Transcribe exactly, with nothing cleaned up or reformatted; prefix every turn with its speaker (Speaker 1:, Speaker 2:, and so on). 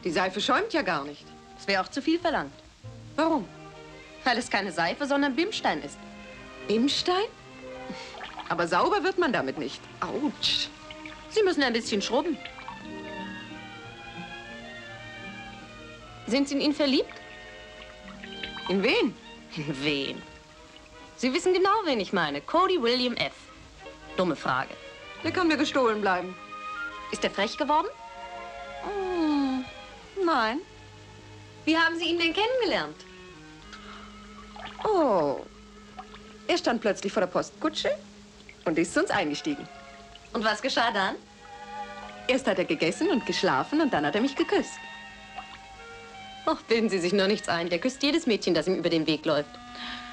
Speaker 1: Die Seife schäumt ja gar nicht.
Speaker 2: Das wäre auch zu viel verlangt.
Speaker 1: Warum?
Speaker 2: Weil es keine Seife, sondern Bimstein ist.
Speaker 1: Bimstein? Aber sauber wird man damit nicht. Autsch.
Speaker 2: Sie müssen ein bisschen schrubben. Sind Sie in ihn verliebt?
Speaker 1: In wen?
Speaker 2: In wen? Sie wissen genau, wen ich meine. Cody William F. Dumme Frage.
Speaker 1: Der kann mir gestohlen bleiben.
Speaker 2: Ist er frech geworden?
Speaker 1: Hm, nein.
Speaker 2: Wie haben Sie ihn denn kennengelernt?
Speaker 1: Oh. Er stand plötzlich vor der Postkutsche und ist zu uns eingestiegen.
Speaker 2: Und was geschah dann?
Speaker 1: Erst hat er gegessen und geschlafen und dann hat er mich geküsst.
Speaker 2: Ach, bilden Sie sich nur nichts ein. Der küsst jedes Mädchen, das ihm über den Weg läuft.